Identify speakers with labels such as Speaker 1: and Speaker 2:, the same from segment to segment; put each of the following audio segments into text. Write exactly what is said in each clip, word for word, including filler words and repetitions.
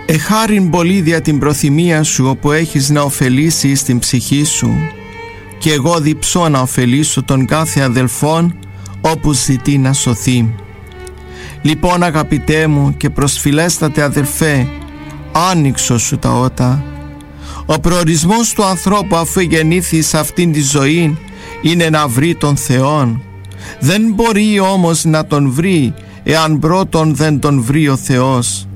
Speaker 1: Εχάριν πολύ δια την προθυμία σου, όπου έχεις να ωφελήσεις την ψυχή σου, και εγώ διψώ να ωφελήσω τον κάθε αδελφόν όπου ζητεί να σωθεί. Λοιπόν, αγαπητέ μου και προσφυλέστατε αδελφέ, άνοιξω σου τα ότα. Ο προορισμός του ανθρώπου, αφού γεννήθη σε αυτήν τη ζωή, είναι να βρει τον Θεόν. Δεν μπορεί όμως να τον βρει εάν πρώτον δεν τον βρει ο Θεός.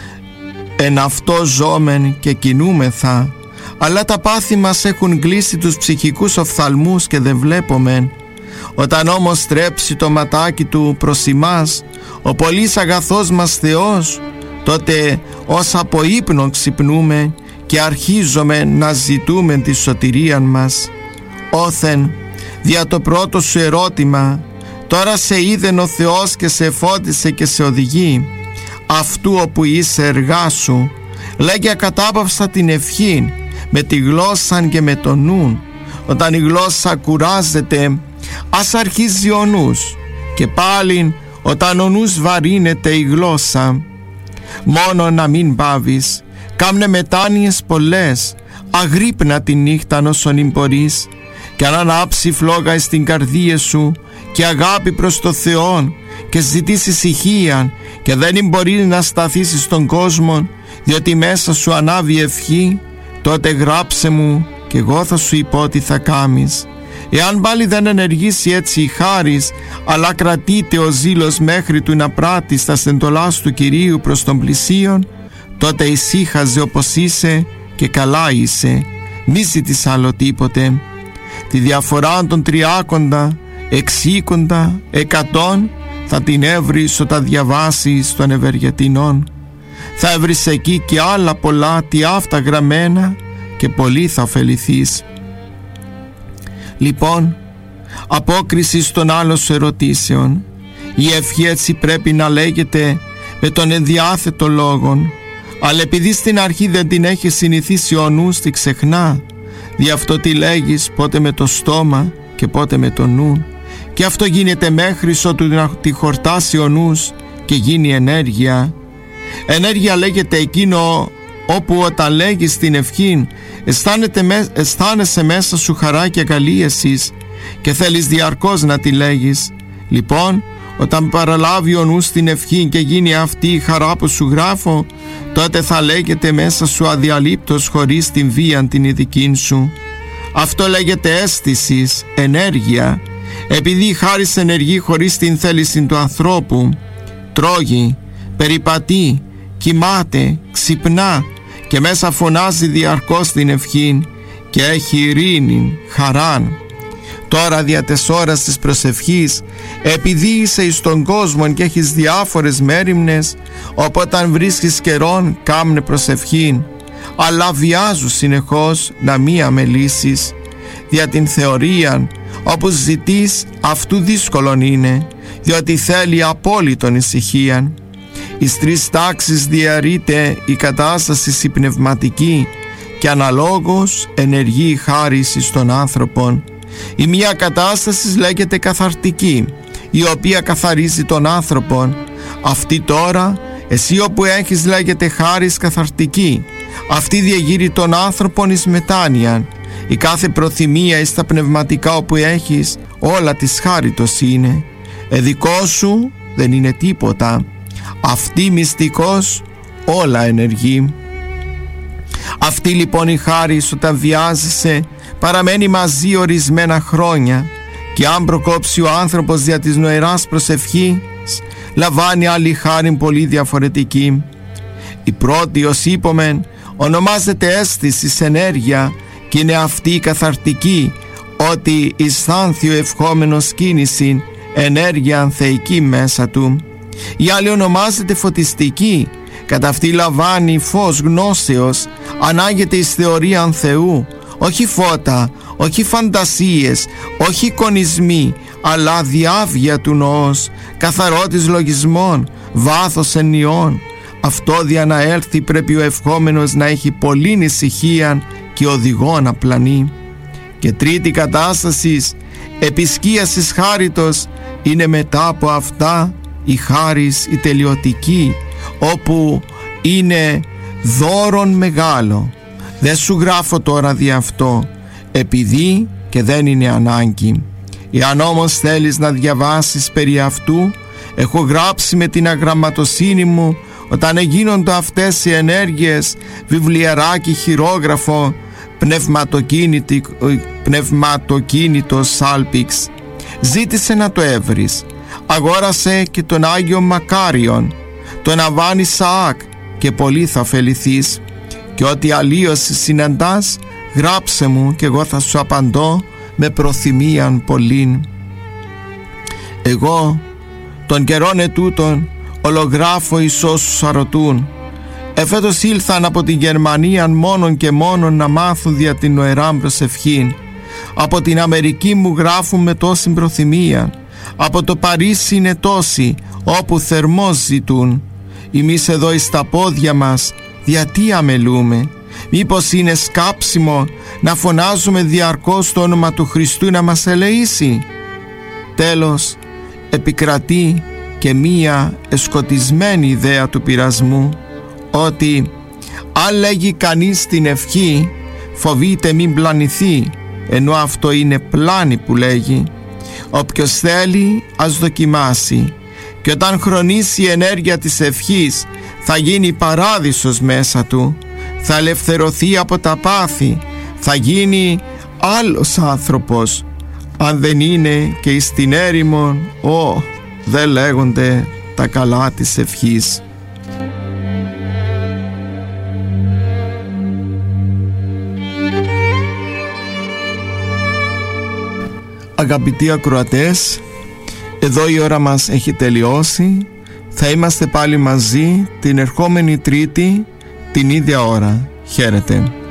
Speaker 1: Εν αυτό ζώμεν και κινούμεθα, αλλά τα πάθη μας έχουν κλείσει τους ψυχικούς οφθαλμούς και δεν βλέπομεν. Όταν όμως στρέψει το ματάκι του προς ημάς ο πολύς αγαθός μας Θεός, τότε ως από ύπνο ξυπνούμε και αρχίζουμε να ζητούμε τη σωτηρία μας. Όθεν, δια το πρώτο σου ερώτημα, τώρα σε είδεν ο Θεός και σε φώτισε και σε οδηγεί. Αυτού όπου είσαι εργάσου, λέγε ακατάπαυστα την ευχή, με τη γλώσσα και με το νου. Όταν η γλώσσα κουράζεται, ας αρχίζει ο νους, και πάλιν όταν ο νους βαρύνεται η γλώσσα. Μόνο να μην πάβεις, κάμνε μετάνοιες πολλές, αγρύπνα τη νύχτα όσον μπορείς, και αν ανάψει φλόγα στην καρδία σου και αγάπη προς το Θεόν και ζητήσει ησυχία και δεν μπορείς να σταθείς στον κόσμο, διότι μέσα σου ανάβει ευχή, τότε γράψε μου και εγώ θα σου πω τι θα κάμεις. Εάν πάλι δεν ενεργήσει έτσι η χάρις, αλλά κρατείται ο ζήλος μέχρι του να πράττεις τα στεντολάς του Κυρίου προς τον πλησίον, τότε ησύχαζε όπως είσαι και καλά είσαι, μη ζητείς άλλο τίποτε. Τη διαφορά των τριάκοντα, εξήκοντα, εκατόν θα την έβρεις όταν διαβάσεις των Ευεργετινών. Θα έβρεις εκεί και άλλα πολλά τι αυτά γραμμένα και πολύ θα ωφεληθείς. Λοιπόν, απόκριση στον άλλο σου ερωτήσεων. Η ευχή έτσι πρέπει να λέγεται με τον ενδιάθετο λόγον, αλλά επειδή στην αρχή δεν την έχει συνηθίσει ο νους, τη ξεχνά. Δι' αυτό τη λέγεις πότε με το στόμα και πότε με το νου, και αυτό γίνεται μέχρι ότου να τη χορτάσει ο νους και γίνει ενέργεια. Ενέργεια λέγεται εκείνο όπου όταν λέγεις την ευχή αισθάνεσαι μέσα σου χαρά και αγαλίασης και θέλεις διαρκώς να τη λέγεις. Λοιπόν, όταν παραλάβει ο νους την ευχή και γίνει αυτή η χαρά που σου γράφω, τότε θα λέγεται μέσα σου αδιαλείπτως χωρίς την βία την ειδική σου. Αυτό λέγεται αίσθησης, ενέργεια, επειδή η χάρις ενεργεί χωρίς την θέληση του ανθρώπου. Τρώγει, περιπατεί, κοιμάται, ξυπνά και μέσα φωνάζει διαρκώς την ευχή και έχει ειρήνη, χαράν. Τώρα δια τες ώρας της προσευχής, επειδή είσαι εις τον κόσμο και έχεις διάφορες μέριμνες, οπότε αν βρίσκεις καιρόν κάμνε προσευχήν, αλλά βιάζου συνεχώς να μη αμελήσεις. Δια την θεωρία όπου ζητείς αυτού δύσκολον είναι, διότι θέλει απόλυτον ησυχίαν. Εις τρεις τάξεις διαρρείται η κατάσταση η πνευματική και αναλόγως ενεργεί η χάρις στον άνθρωπον. Η μία κατάσταση λέγεται καθαρτική, η οποία καθαρίζει τον άνθρωπον. Αυτή τώρα, εσύ όπου έχεις, λέγεται χάρις καθαρτική. Αυτή διεγείρει τον άνθρωπον εις μετάνοιαν. Η κάθε προθυμία εις τα πνευματικά όπου έχεις, όλα της χάριτος είναι. Εδικό σου δεν είναι τίποτα. Αυτή μυστικός όλα ενεργεί. Αυτή λοιπόν η χάρις όταν βιάζεσαι παραμένει μαζί ορισμένα χρόνια, και αν προκόψει ο άνθρωπος δια της νοεράς προσευχής, λαμβάνει άλλη χάρη πολύ διαφορετική. Η πρώτη, ως είπομεν, ονομάζεται αίσθηση, ενέργεια, και είναι αυτή η καθαρτική, ότι αισθάνθη ο ευχόμενος κίνηση, ενέργεια θεϊκή μέσα του. Η άλλη ονομάζεται φωτιστική, κατά αυτή λαμβάνει φως γνώσεως, ανάγεται εις θεωρία Θεού, όχι φώτα, όχι φαντασίες, όχι εικονισμοί, αλλά διάβγεια του νοός, καθαρότης λογισμών, βάθος ενιών. Αυτό δια να έλθει πρέπει ο ευχόμενος να έχει πολλήν ησυχία και οδηγό να πλανεί. Και τρίτη κατάσταση, επισκίασης χάριτος, είναι μετά από αυτά η χάρις η τελειωτική, όπου είναι δώρον μεγάλο. Δεν σου γράφω τώρα δι' αυτό, επειδή και δεν είναι ανάγκη. Εάν όμως θέλεις να διαβάσεις περί αυτού, έχω γράψει με την αγραμματοσύνη μου, όταν γίνονται αυτές οι ενέργειες, βιβλιαράκι, χειρόγραφο, πνευματοκίνητο σάλπιξ. Ζήτησε να το έβρεις. Αγόρασε και τον Άγιο Μακάριον, τον Αβάν Ισαάκ, και πολύ θα ωφεληθείς. Και ό,τι αλλίωση συναντάς, γράψε μου και εγώ θα σου απαντώ με προθυμίαν πολλήν. Εγώ των καιρών ετούτων ολογράφω εις όσους αρωτούν. Εφέτος ήλθαν από την Γερμανία μόνον και μόνον να μάθουν δια την νοεράν προσευχήν. Από την Αμερική μου γράφουν με τόση προθυμία. Από το Παρίσι είναι τόσοι, όπου θερμός ζητούν. Εμείς εδώ εις τα πόδια μας, γιατί αμελούμε? Μήπως είναι σκάψιμο να φωνάζουμε διαρκώς το όνομα του Χριστού να μας ελεήσει? Τέλος, επικρατεί και μία εσκοτισμένη ιδέα του πειρασμού, ότι αν λέγει κανείς την ευχή, φοβείται μην πλανηθεί, ενώ αυτό είναι πλάνη που λέγει. Όποιος θέλει ας δοκιμάσει, και όταν χρονίσει η ενέργεια της ευχής, θα γίνει παράδεισος μέσα του, θα ελευθερωθεί από τα πάθη, θα γίνει άλλος άνθρωπος. Αν δεν είναι και εις την έρημον, ω, δεν λέγονται τα καλά της ευχής. Αγαπητοί ακροατές, εδώ η ώρα μας έχει τελειώσει. Θα είμαστε πάλι μαζί την ερχόμενη Τρίτη την ίδια ώρα. Χαίρετε.